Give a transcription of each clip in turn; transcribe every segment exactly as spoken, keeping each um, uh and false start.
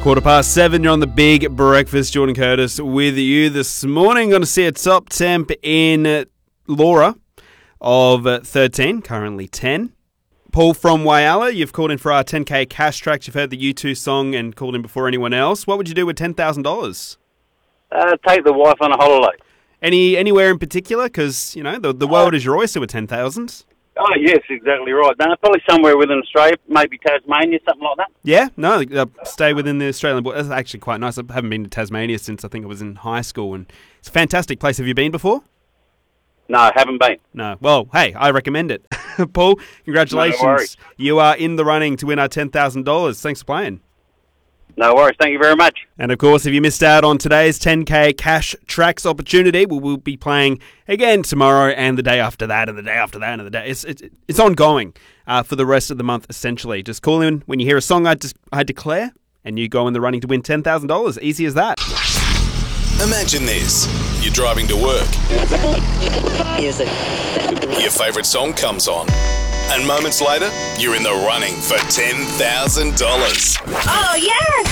Quarter past seven, you're on the Big Breakfast. Jordan Curtis with you this morning. Going to see a top temp in Laura of thirteen, currently ten. Paul from Whyalla, you've called in for our ten K cash tracks. You've heard the U two song and called in before anyone else. What would you do with ten thousand dollars? Uh, take the wife on a holiday. Any Anywhere in particular? Because, you know, the, the world uh, is your oyster with ten thousand. Oh, yes, exactly right. No, probably somewhere within Australia, maybe Tasmania, something like that. Yeah, no, uh, stay within the Australian border. That's actually quite nice. I haven't been to Tasmania since I think I was in high school, and it's a fantastic place. Have you been before? No, haven't been. No. Well, hey, I recommend it. Paul, congratulations. No worries. You are in the running to win our ten thousand dollars. Thanks for playing. No worries. Thank you very much. And, of course, if you missed out on today's ten K cash tracks opportunity, we will be playing again tomorrow and the day after that and the day after that and the day. It's it's, it's ongoing uh, for the rest of the month, essentially. Just call in when you hear a song I, just, I declare, and you go in the running to win ten thousand dollars. Easy as that. Imagine this. You're driving to work. Music. Your favourite song comes on. And moments later, you're in the running for ten thousand dollars. Oh, yes!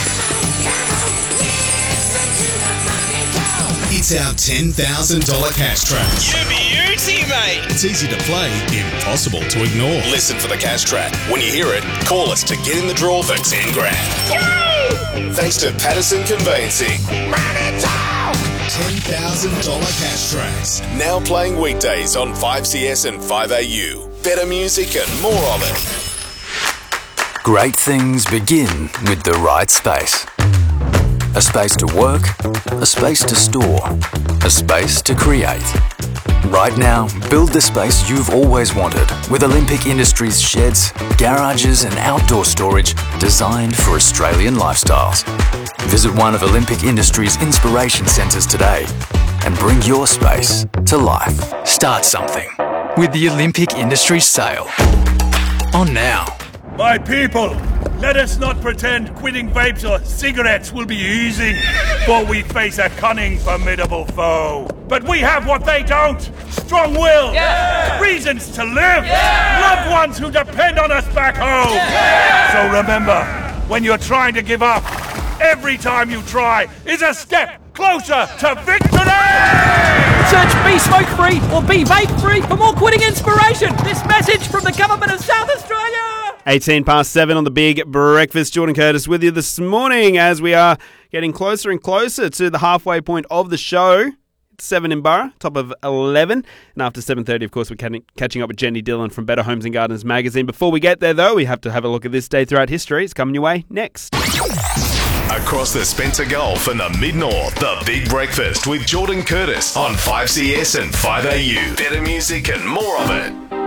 It's our ten thousand dollars cash track. You beauty, mate! It's easy to play, impossible to ignore. Listen for the cash track. When you hear it, call us to get in the draw for ten grand. Yay! Thanks to Patterson Conveyancing. ten thousand dollars cash tracks. Now playing weekdays on five C S and five A U. Better music and more of it. Great things begin with the right space. A space to work, a space to store, a space to create. Right now, build the space you've always wanted with Olympic Industries sheds, garages and outdoor storage designed for Australian lifestyles. Visit one of Olympic Industries' inspiration centres today and bring your space to life. Start something with the Olympic Industries sale. On now. My people, let us not pretend quitting vapes or cigarettes will be easy, for we face a cunning, formidable foe. But we have what they don't: strong will, yeah! Reasons to live, yeah! Loved ones who depend on us back home. Yeah! So remember, when you're trying to give up, every time you try is a step closer to victory! Search Be Smoke Free or Be Vape Free for more quitting inspiration. This message from the Government of South Australia. eighteen past seven on the Big Breakfast. Jordan Curtis with you this morning as we are getting closer and closer to the halfway point of the show. It's seven in Borough, top of eleven. And after seven thirty, of course, we're catching up with Jenny Dillon from Better Homes and Gardens magazine. Before we get there, though, we have to have a look at this day throughout history. It's coming your way next. Across the Spencer Gulf and the Mid-North, the Big Breakfast with Jordan Curtis on five C S and five A U. Better music and more of it.